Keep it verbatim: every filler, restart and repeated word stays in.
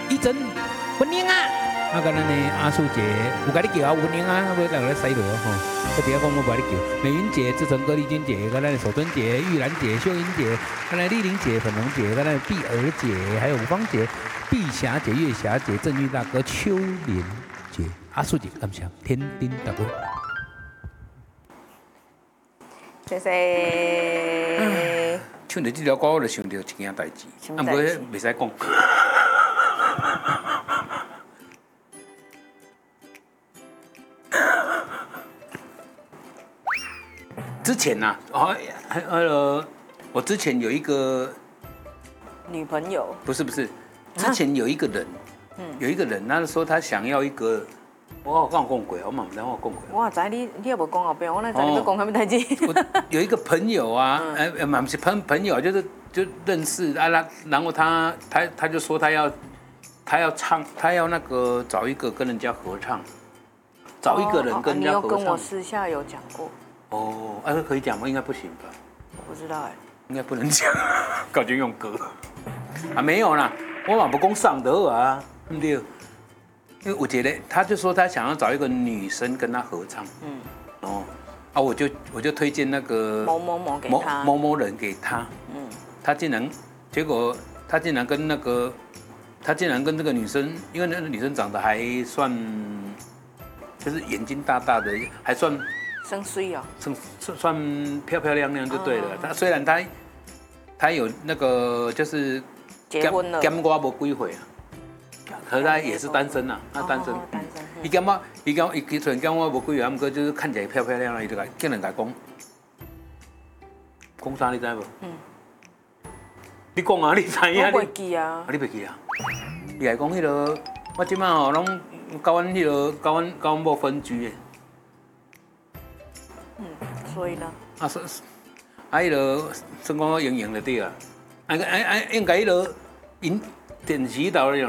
一真，文英啊！啊，甲咱的阿素姐，有甲你叫啊文英啊，要来来洗落吼。我底下讲我把你叫，美云姐、志成哥、丽君姐，甲咱的守春姐、玉兰姐、秀英姐，甲咱丽玲姐、粉红姐，甲咱的碧儿姐，还有五芳姐、碧霞姐、月霞姐、郑玉大哥、秋莲姐、阿素姐，感谢天丁大哥。 谢谢。 唱到这条歌，我就想到一件代志，啊，不过袂使讲。之前呐、啊，哦，呃，我之前有一个女朋友， 不是不是，之前有一个人，嗯，有一个人，他说他想要一个，我我讲讲过，我嘛唔知我讲过。 我知你你也无讲后边，我哪知你要讲什么代志？ 有一个朋友啊，哎、嗯，嘛不是朋朋友，就是就认识啊，然然后他他他就说他要他要唱，他要那个找一个跟人家合唱，找一个人跟人家合唱。哦哦、你有跟我私下有讲过。 哦，啊，可以讲吗？应该不行吧？ 我不知道哎， 应该不能讲，感觉用歌啊，没有啦，我嘛不讲上的啊，对不对？因为我觉得他就说他想要找一个女生跟他合唱，嗯，哦，啊，我就我就推荐那个某某某给他某某人给他，嗯，他竟然，结果他竟然跟那个，他竟然跟这个女生，因为那个女生长得还算，就是眼睛大大的，还算。 生水哦， 算算漂漂亮亮就对了。他、哦、虽然他他有那个就是结婚了， 减我无几岁啊，可是他也是单身啊，他单身。 哦、单身。 伊减我，伊减伊虽然减我无几岁，不过就是看起来漂漂亮亮，伊就甲竟然甲讲，讲啥你知无？嗯。你讲啊，你知影？ 我袂记啊。 你袂记啊？伊来讲迄个，我即摆吼拢交阮迄个交阮交阮某分居的。 嗯，所以呢？ 啊，是，啊，迄落算讲我用用就对啊，啊啊啊，应该迄落因电视头了。